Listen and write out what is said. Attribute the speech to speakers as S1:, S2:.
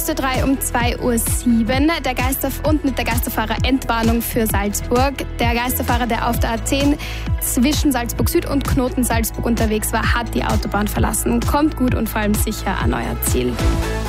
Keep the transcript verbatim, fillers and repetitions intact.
S1: Ö drei um zwei Uhr sieben. Der Geister und mit der Geisterfahrer Entwarnung für Salzburg. Der Geisterfahrer, der auf der A zehn zwischen Salzburg Süd und Knoten Salzburg unterwegs war, hat die Autobahn verlassen. Kommt gut und vor allem sicher an euer Ziel.